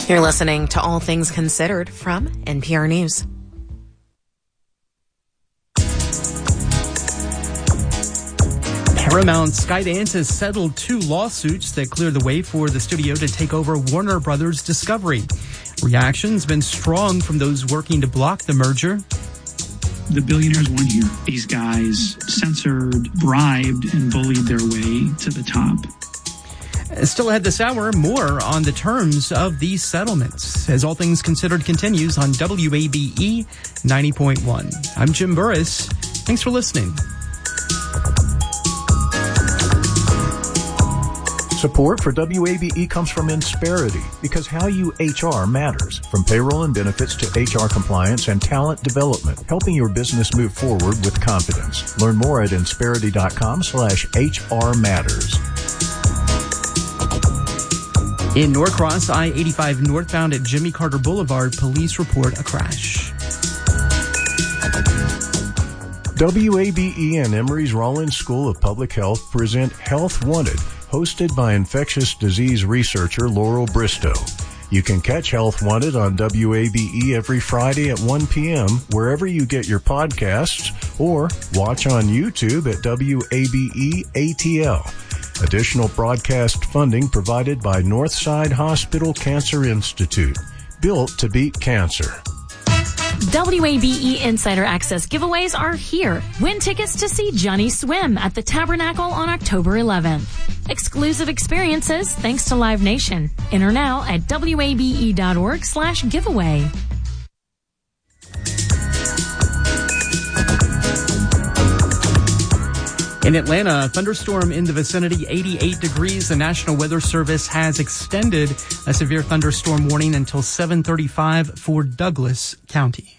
You're listening to All Things Considered from NPR News. Paramount Skydance has settled 2 lawsuits that clear the way for the studio to take over Warner Brothers Discovery. Reaction's been strong from those working to block the merger. The billionaires won here. These guys censored, bribed, and bullied their way to the top. Still ahead this hour, more on the terms of these settlements as All Things Considered continues on WABE 90.1. I'm Jim Burris. Thanks for listening. Support for WABE comes from Insperity, because how you HR matters. From payroll and benefits to HR compliance and talent development, helping your business move forward with confidence. Learn more at Insperity.com/HR matters. In Norcross, I-85 northbound at Jimmy Carter Boulevard, police report a crash. WABE and Emory's Rollins School of Public Health present Health Wanted, hosted by infectious disease researcher Laurel Bristow. You can catch Health Wanted on WABE every Friday at 1 p.m. wherever you get your podcasts, or watch on YouTube at WABE ATL. Additional broadcast funding provided by Northside Hospital Cancer Institute, built to beat cancer. WABE Insider Access giveaways are here. Win tickets to see Johnny Swim at the Tabernacle on October 11th. Exclusive experiences thanks to Live Nation. Enter now at wabe.org/giveaway. In Atlanta, a thunderstorm in the vicinity, 88 degrees. The National Weather Service has extended a severe thunderstorm warning until 7:35 for Douglas County.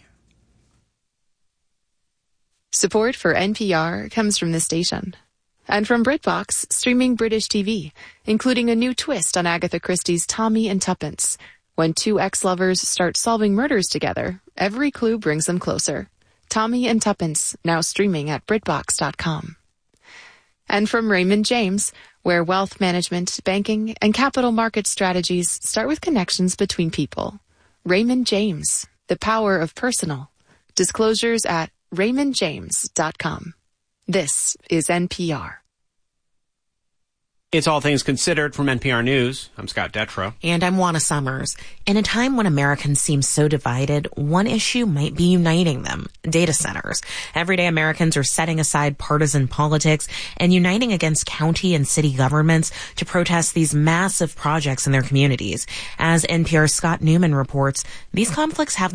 Support for NPR comes from this station. And from BritBox, streaming British TV, including a new twist on Agatha Christie's Tommy and Tuppence. When 2 ex-lovers start solving murders together, every clue brings them closer. Tommy and Tuppence, now streaming at BritBox.com. And from Raymond James, where wealth management, banking, and capital market strategies start with connections between people. Raymond James, the power of personal. Disclosures at RaymondJames.com. This is NPR. It's All Things Considered from NPR News. I'm Scott Detrow. And I'm Juana Summers. In a time when Americans seem so divided, one issue might be uniting them: data centers. Everyday Americans are setting aside partisan politics and uniting against county and city governments to protest these massive projects in their communities. As NPR's Scott Newman reports, these conflicts have